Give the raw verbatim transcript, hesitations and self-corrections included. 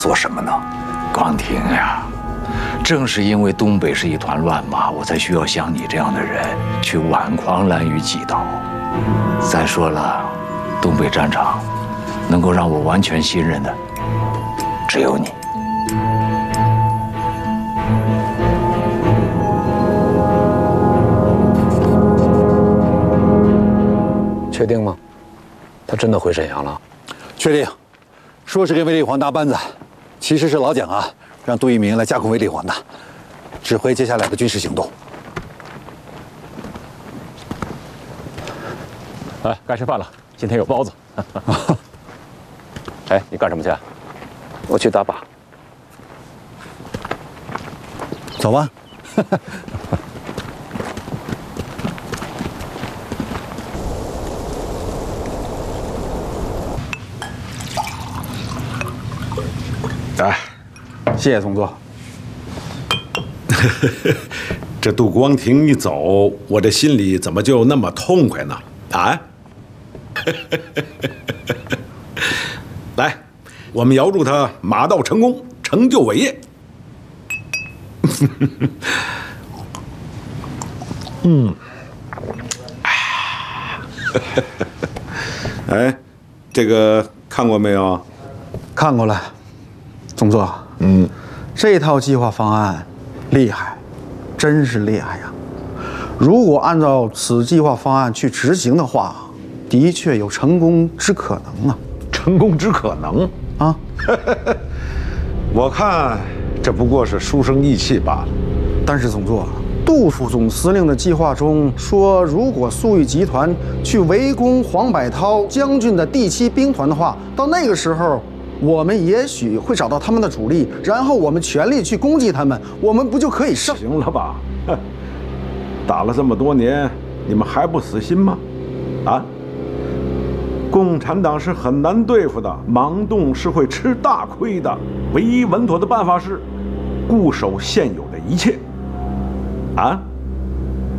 做什么呢？光庭呀，正是因为东北是一团乱麻，我才需要像你这样的人去挽狂澜于既倒。再说了，东北战场能够让我完全信任的，只有你。 确定吗？他真的回沈阳了？ 确定。说是跟卫立煌搭班子，其实是老蒋啊，让杜聿明来架空卫立煌的，指挥接下来的军事行动。 哎，该吃饭了，今天有包子。哎，你干什么去？ 我去打靶。 走吧。 哎， 谢谢佟座。 这杜光庭一走，我这心里怎么就那么痛快呢？啊！来，我们遥祝他马到成功，成就伟业。嗯，哎，这个看过没有？ 看过了。佟座，嗯，这套计划方案厉害，真是厉害呀！如果按照此计划方案去执行的话，的确有成功之可能啊！ 成功之可能啊！ 我看这不过是书生意气罢了。 但是佟座，杜副总司令的计划中说，如果粟裕集团去围攻黄百韬将军的第七兵团的话，到那个时候，我们也许会找到他们的主力，然后我们全力去攻击他们，我们不就可以胜？ 行了吧？打了这么多年，你们还不死心吗？啊！共产党是很难对付的，盲动是会吃大亏的。唯一稳妥的办法是固守现有的一切。啊！